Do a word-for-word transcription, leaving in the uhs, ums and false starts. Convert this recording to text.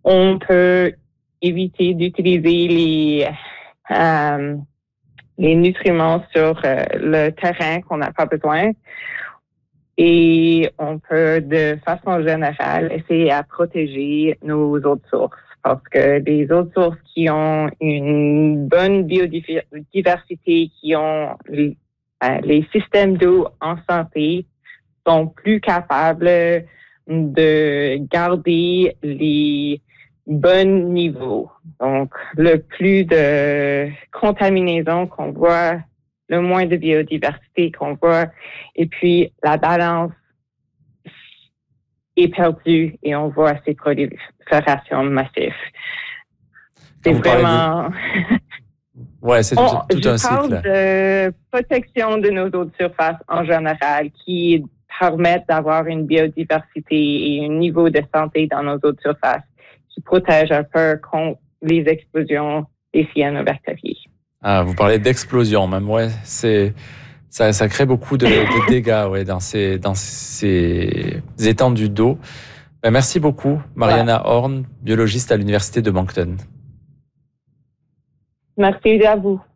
on peut éviter d'utiliser les, euh, les nutriments sur euh, le terrain qu'on n'a pas besoin. Et on peut, de façon générale, essayer à protéger nos autres sources. Parce que les autres sources qui ont une bonne biodiversité, qui ont les, euh, les systèmes d'eau en santé, sont plus capables de garder les bons niveaux. Donc, le plus de contaminaison qu'on voit, le moins de biodiversité qu'on voit, et puis la balance est perdue et on voit ces proliférations massives. C'est vraiment... De... ouais, c'est tout, on, tout un cycle. Je parle de protection de nos eaux de surface en général qui permettent d'avoir une biodiversité et un niveau de santé dans nos eaux de surface qui protège un peu contre les explosions des cyanobactéries. Ah, vous parlez d'explosion, même, ouais, c'est, ça, ça crée beaucoup de, de dégâts, ouais, dans ces, dans ces étendues d'eau. Ben, merci beaucoup, Mariana ouais. Horn, biologiste à l'Université de Moncton. Merci à vous.